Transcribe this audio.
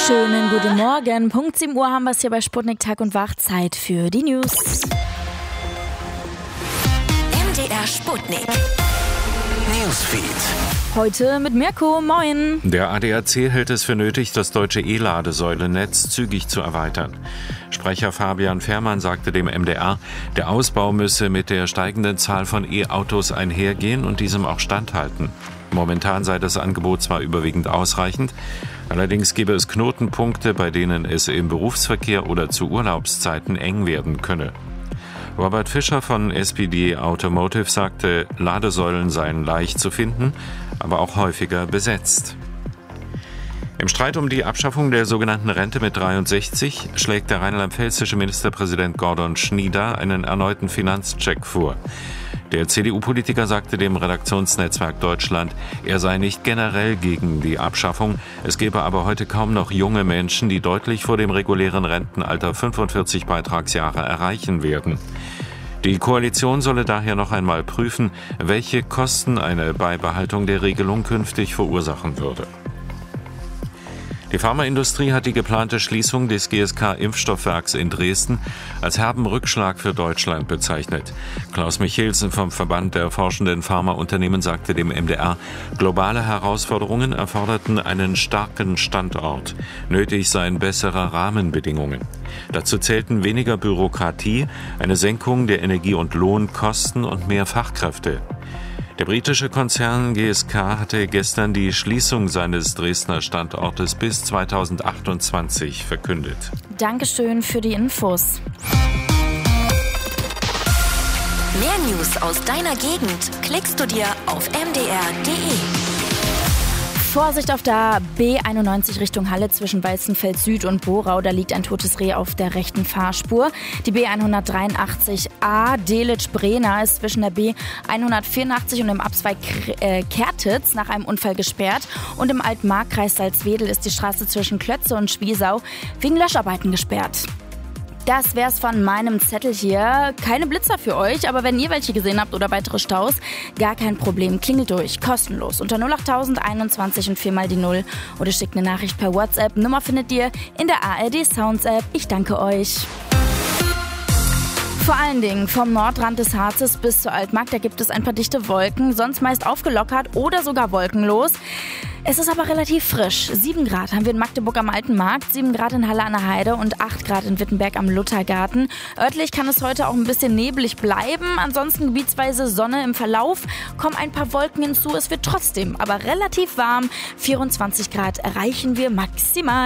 Schönen guten Morgen. Punkt 7 Uhr haben wir es hier bei Sputnik Tag und Wach. Zeit für die News. MDR Sputnik Newsfeed. Heute mit Mirko. Moin. Der ADAC hält es für nötig, das deutsche E-Ladesäulennetz zügig zu erweitern. Sprecher Fabian Fährmann sagte dem MDR, der Ausbau müsse mit der steigenden Zahl von E-Autos einhergehen und diesem auch standhalten. Momentan sei das Angebot zwar überwiegend ausreichend, allerdings gebe es Knotenpunkte, bei denen es im Berufsverkehr oder zu Urlaubszeiten eng werden könne. Robert Fischer von SPD Automotive sagte, Ladesäulen seien leicht zu finden, aber auch häufiger besetzt. Im Streit um die Abschaffung der sogenannten Rente mit 63 schlägt der rheinland-pfälzische Ministerpräsident Gordon Schnieder einen erneuten Finanzcheck vor. Der CDU-Politiker sagte dem Redaktionsnetzwerk Deutschland, er sei nicht generell gegen die Abschaffung. Es gebe aber heute kaum noch junge Menschen, die deutlich vor dem regulären Rentenalter 45 Beitragsjahre erreichen werden. Die Koalition solle daher noch einmal prüfen, welche Kosten eine Beibehaltung der Regelung künftig verursachen würde. Die Pharmaindustrie hat die geplante Schließung des GSK-Impfstoffwerks in Dresden als herben Rückschlag für Deutschland bezeichnet. Klaus Michelsen vom Verband der forschenden Pharmaunternehmen sagte dem MDR, globale Herausforderungen erforderten einen starken Standort. Nötig seien bessere Rahmenbedingungen. Dazu zählten weniger Bürokratie, eine Senkung der Energie- und Lohnkosten und mehr Fachkräfte. Der britische Konzern GSK hatte gestern die Schließung seines Dresdner Standortes bis 2028 verkündet. Dankeschön für die Infos. Mehr News aus deiner Gegend klickst du dir auf mdr.de. Vorsicht auf der B91 Richtung Halle zwischen Weißenfeld Süd und Borau. Da liegt ein totes Reh auf der rechten Fahrspur. Die B183a Delitzsch-Brena ist zwischen der B184 und dem Abzweig Kertitz nach einem Unfall gesperrt. Und im Altmarkkreis Salzwedel ist die Straße zwischen Klötze und Schwiesau wegen Löscharbeiten gesperrt. Das wär's von meinem Zettel hier. Keine Blitzer für euch, aber wenn ihr welche gesehen habt oder weitere Staus, gar kein Problem. Klingelt durch, kostenlos unter 08000 21 und 4 mal die 0 oder schickt eine Nachricht per WhatsApp. Nummer findet ihr in der ARD Sounds App. Ich danke euch. Vor allen Dingen vom Nordrand des Harzes bis zur Altmark, da gibt es ein paar dichte Wolken, sonst meist aufgelockert oder sogar wolkenlos. Es ist aber relativ frisch. 7 Grad haben wir in Magdeburg am Alten Markt, 7 Grad in Halle an der Heide und 8 Grad in Wittenberg am Luthergarten. Örtlich kann es heute auch ein bisschen neblig bleiben, ansonsten gebietsweise Sonne im Verlauf, kommen ein paar Wolken hinzu. Es wird trotzdem aber relativ warm, 24 Grad erreichen wir maximal.